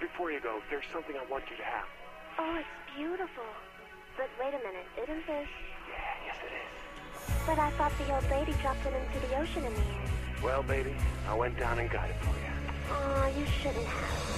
before you go, there's something I want you to have. Oh, it's beautiful. But wait a minute, isn't this... Yeah, yes it is. But I thought the old lady dropped it into the ocean in the end. Well, baby, I went down and got it for you. Aw, you shouldn't have.